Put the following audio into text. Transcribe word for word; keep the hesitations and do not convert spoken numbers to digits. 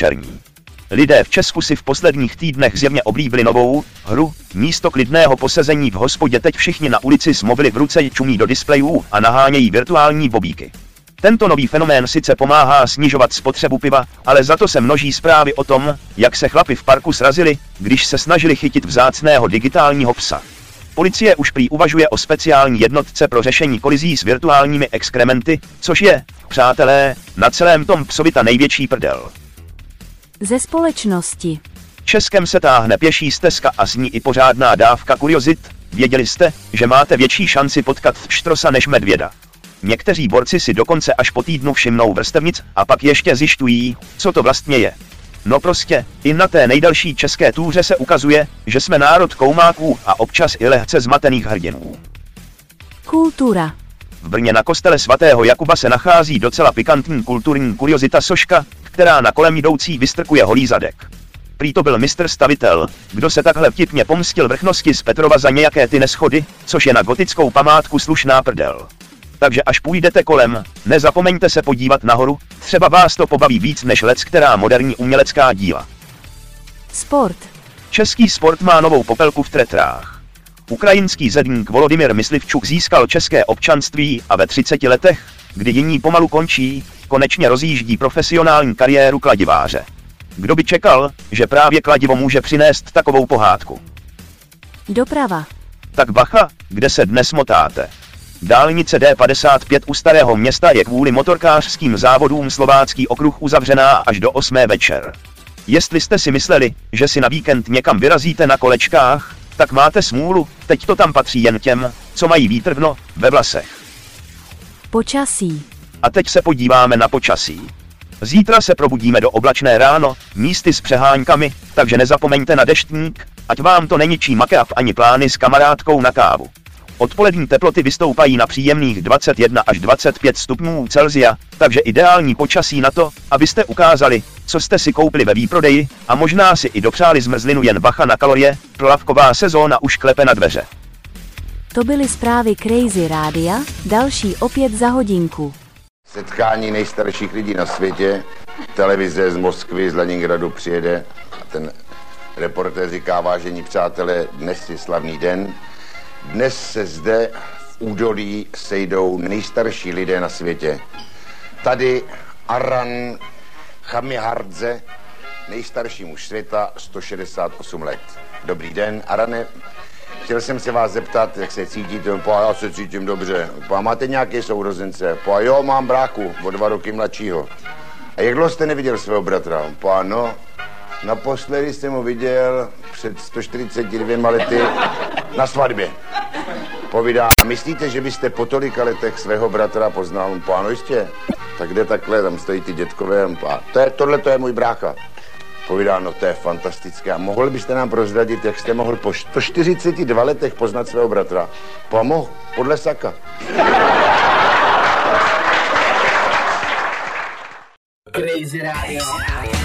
příšerní. Lidé v Česku si v posledních týdnech zjevně oblíbili novou hru. Místo klidného posezení v hospodě teď všichni na ulici s mobily v ruce čumí do displejů a nahánějí virtuální bobíky. Tento nový fenomén sice pomáhá snižovat spotřebu piva, ale za to se množí zprávy o tom, jak se chlapi v parku srazili, když se snažili chytit vzácného digitálního psa. Policie už prý uvažuje o speciální jednotce pro řešení kolizí s virtuálními exkrementy, což je, přátelé, na celém tom psovi ta největší prdel. Ze společnosti. Českem se táhne pěší stezka a s ní i pořádná dávka kuriozit. Věděli jste, že máte větší šanci potkat pštrosa než medvěda? Někteří borci si dokonce až po týdnu všimnou vrstevnic a pak ještě zjišťují, co to vlastně je. No prostě, i na té nejdelší české túře se ukazuje, že jsme národ koumáků a občas i lehce zmatených hrdinů. Kultura. V Brně na kostele svatého Jakuba se nachází docela pikantní kulturní kuriozita soška, která na kolem jdoucí vystrkuje holý zadek. Prý to byl mistr stavitel, kdo se takhle vtipně pomstil vrchnosti z Petrova za nějaké ty neschody, což je na gotickou památku slušná prdel. Takže až půjdete kolem, nezapomeňte se podívat nahoru, třeba vás to pobaví víc než leckterá moderní umělecká díla. Sport. Český sport má novou popelku v tretrách. Ukrajinský zedník Volodymyr Myslivčuk získal české občanství a ve třiceti letech, kdy jiní pomalu končí, konečně rozjíždí profesionální kariéru kladiváře. Kdo by čekal, že právě kladivo může přinést takovou pohádku? Doprava. Tak bacha, kde se dnes motáte? Dálnice D padesát pět u Starého Města je kvůli motorkářským závodům Slovácký okruh uzavřená až do osmé večer. Jestli jste si mysleli, že si na víkend někam vyrazíte na kolečkách, tak máte smůlu, teď to tam patří jen těm, co mají vítr ve vlasech. Počasí. A teď se podíváme na počasí. Zítra se probudíme do oblačné ráno, místy s přeháňkami, takže nezapomeňte na deštník, ať vám to neničí make-up ani plány s kamarádkou na kávu. Odpolední teploty vystoupají na příjemných dvacet jedna až dvacet pět stupňů Celsia, takže ideální počasí na to, abyste ukázali, co jste si koupili ve výprodeji, a možná si i dopřáli zmrzlinu. Jen bacha na kalorie, plavková sezóna už klepe na dveře. To byly zprávy Crazy Rádia, další opět za hodinku. Setkání nejstarších lidí na světě, televize z Moskvy, z Leningradu přijede a ten reportér říká: vážení přátelé, dnes je slavný den. Dnes se zde v údolí sejdou nejstarší lidé na světě. Tady Aran Chamihardze, nejstarší muž světa, sto šedesát osm let. Dobrý den, Arane. Chtěl jsem se vás zeptat, jak se cítíte. Po, já se cítím dobře. Po, máte nějaké sourozence? Po, jo, mám bráchu, o dva roky mladšího. A jak dlouho jste neviděl svého bratra? Po, no, naposledy jsem ho viděl před sto čtyřiceti dvěma lety na svatbě. Povídá: myslíte, že byste po tolika letech svého bratra poznal? Po, ano, jistě. Tak jde takhle, tam stojí ty dětkové. Po, to je, tohle to je můj brácha. Povídá: no to je fantastické. A mohl byste nám prozradit, jak jste mohl po sto čtyřiceti dvou letech poznat svého bratra? Pomohl, podle Saka. Crazy Radio.